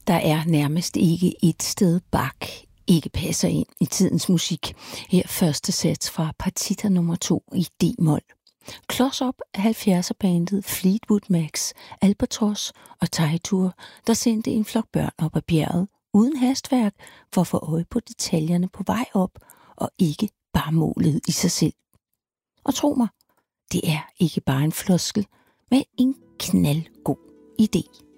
Der er nærmest ikke et sted Bach ikke passer ind i tidens musik. Her første sats fra partita nummer 2 i D-mol. Klods op af 70'er-bandet Fleetwood Macs, Albatross og Teitur, der sendte en flok børn op ad bjerget uden hastværk for at få øje på detaljerne på vej op og ikke bare målet i sig selv. Og tro mig, det er ikke bare en floskel, men en knaldgod idé.